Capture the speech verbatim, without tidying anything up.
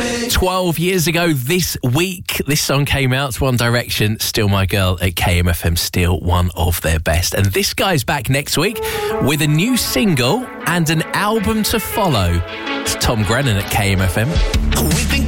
twelve years ago this week, this song came out, One Direction, Still My Girl at K M F M, still one of their best. And this guy's back next week with a new single and an album to follow. It's Tom Grennan at K M F M. We've been